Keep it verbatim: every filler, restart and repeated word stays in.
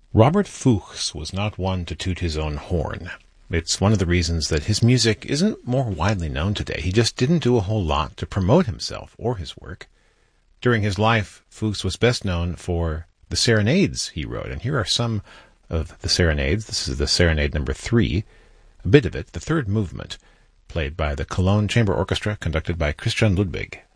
Robert Fuchs was not one to toot his own horn. It's one of the reasons that his music isn't more widely known today. He just didn't do a whole lot to promote himself or his work. During his life, Fuchs was best known for the serenades he wrote, and here are some of the serenades. This is the serenade number three, a bit of it, the third movement, played by the Cologne Chamber Orchestra, conducted by Christian Ludwig.